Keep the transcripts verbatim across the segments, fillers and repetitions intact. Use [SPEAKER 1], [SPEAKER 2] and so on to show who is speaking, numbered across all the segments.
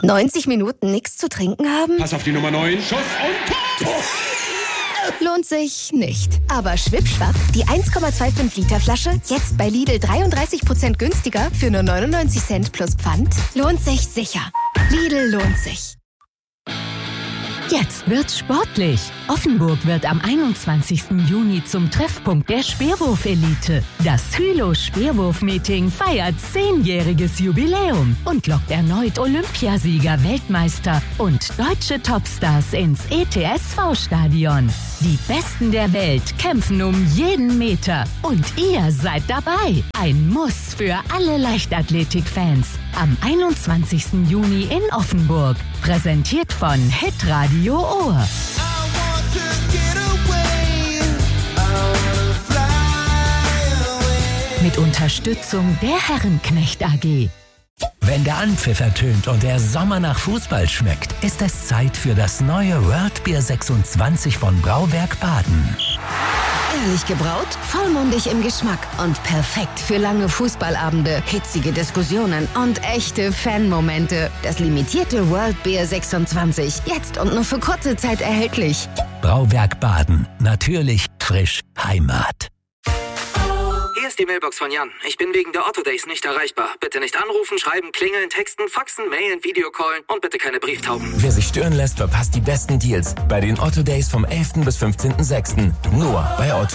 [SPEAKER 1] neunzig Minuten nichts zu trinken haben?
[SPEAKER 2] Pass auf die Nummer neun, Schuss und Tor!
[SPEAKER 1] Lohnt sich nicht. Aber schwippschwapp, die eins Komma fünfundzwanzig Liter Flasche, jetzt bei Lidl dreiunddreißig Prozent günstiger für nur neunundneunzig Cent plus Pfand, lohnt sich sicher. Lidl lohnt sich.
[SPEAKER 3] Jetzt wird's sportlich. Offenburg wird am einundzwanzigsten Juni zum Treffpunkt der Speerwurf-Elite. Das Hylo-Speerwurf-Meeting feiert zehnjähriges Jubiläum und lockt erneut Olympiasieger, Weltmeister und deutsche Topstars ins E T S V-Stadion. Die Besten der Welt kämpfen um jeden Meter und ihr seid dabei. Ein Muss für alle Leichtathletik-Fans. Am einundzwanzigsten Juni in Offenburg. Präsentiert von Hitradio Ohr. Mit Unterstützung der Herrenknecht A G.
[SPEAKER 4] Wenn der Anpfiff ertönt und der Sommer nach Fußball schmeckt, ist es Zeit für das neue World Beer sechsundzwanzig von Brauwerk Baden.
[SPEAKER 1] Ehrlich gebraut, vollmundig im Geschmack und perfekt für lange Fußballabende, hitzige Diskussionen und echte Fanmomente. Das limitierte World Beer sechsundzwanzig, jetzt und nur für kurze Zeit erhältlich.
[SPEAKER 4] Brauwerk Baden. Natürlich, frisch, Heimat.
[SPEAKER 5] Hier ist die Mailbox von Jan. Ich bin wegen der Otto Days nicht erreichbar. Bitte nicht anrufen, schreiben, klingeln, texten, faxen, mailen, Videocallen und bitte keine Brieftauben.
[SPEAKER 6] Wer sich stören lässt, verpasst die besten Deals bei den Otto Days vom elften bis fünfzehnten sechsten Nur bei Otto.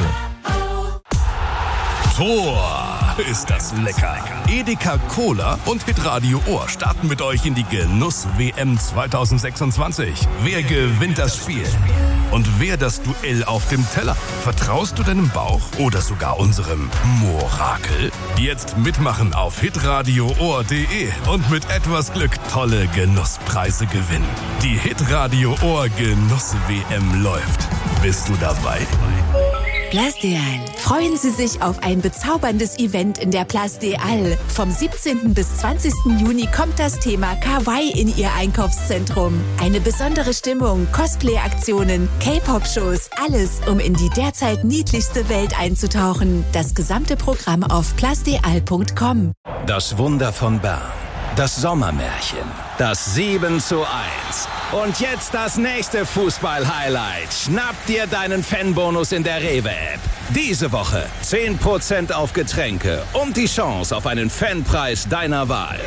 [SPEAKER 7] Tor, ist das lecker. Edeka Cola und Hitradio Ohr starten mit euch in die Genuss-W M zwanzig sechsundzwanzig. Wer gewinnt das Spiel? Und wer das Duell auf dem Teller? Vertraust du deinem Bauch oder sogar unserem Morakel? Jetzt mitmachen auf hitradio ohr punkt de und mit etwas Glück tolle Genusspreise gewinnen. Die Hitradio Ohr Genuss-W M läuft. Bist du dabei?
[SPEAKER 8] Place des Halles. Freuen Sie sich auf ein bezauberndes Event in der Place des Halles. Vom siebzehnten bis zwanzigsten Juni kommt das Thema Kawaii in Ihr Einkaufszentrum. Eine besondere Stimmung, Cosplay-Aktionen, K-Pop-Shows, alles, um in die derzeit niedlichste Welt einzutauchen. Das gesamte Programm auf place des halles punkt com.
[SPEAKER 9] Das Wunder von Bern. Das Sommermärchen. Das sieben zu eins. Und jetzt das nächste Fußball-Highlight. Schnapp dir deinen Fanbonus in der Rewe-App. Diese Woche zehn Prozent auf Getränke und die Chance auf einen Fanpreis deiner Wahl.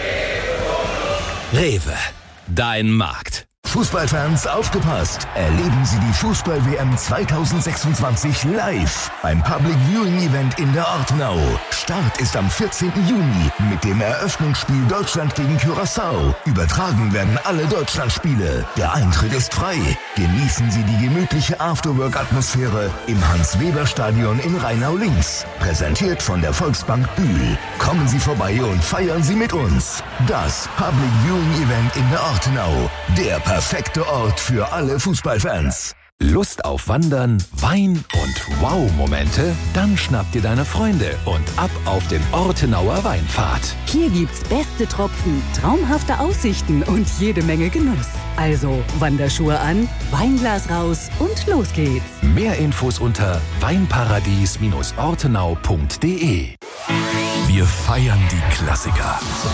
[SPEAKER 9] Rewe, dein Markt.
[SPEAKER 10] Fußballfans, aufgepasst! Erleben Sie die Fußball-W M zwanzig sechsundzwanzig live beim Public Viewing Event in der Ortenau. Start ist am vierzehnten Juni mit dem Eröffnungsspiel Deutschland gegen Curaçao. Übertragen werden alle Deutschlandspiele. Der Eintritt ist frei. Genießen Sie die gemütliche Afterwork-Atmosphäre im Hans-Weber-Stadion in Rheinau-Links. Präsentiert von der Volksbank Bühl. Kommen Sie vorbei und feiern Sie mit uns. Das Public Viewing Event in der Ortenau. Der perfekte Ort für alle Fußballfans.
[SPEAKER 4] Lust auf Wandern, Wein und Wow-Momente? Dann schnapp dir deine Freunde und ab auf den Ortenauer Weinpfad.
[SPEAKER 3] Hier gibt's beste Tropfen, traumhafte Aussichten und jede Menge Genuss. Also Wanderschuhe an, Weinglas raus und los geht's.
[SPEAKER 4] Mehr Infos unter weinparadies Bindestrich ortenau punkt de.
[SPEAKER 7] Wir feiern die Klassiker.